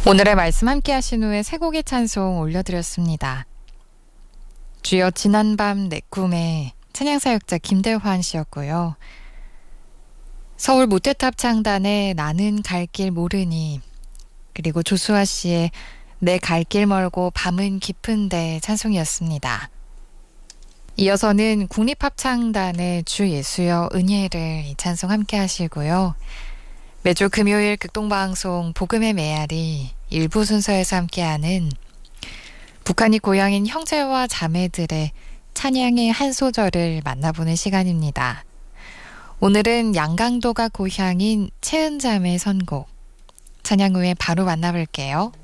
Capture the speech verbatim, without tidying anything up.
오늘의 말씀 함께 하신 후에 세 곡의 찬송 올려드렸습니다. 주여 지난밤 내 꿈에 찬양사역자 김대환 씨였고요. 서울 모태탑 창단의 나는 갈 길 모르니, 그리고 조수아 씨의 내 갈 길 멀고 밤은 깊은데 찬송이었습니다. 이어서는 국립합창단의 주 예수여 은혜를 이 찬송 함께 하시고요. 매주 금요일 극동방송 복음의 메아리 일부 순서에서 함께하는 북한이 고향인 형제와 자매들의 찬양의 한 소절을 만나보는 시간입니다. 오늘은 양강도가 고향인 채은자매 선곡, 찬양 후에 바로 만나볼게요.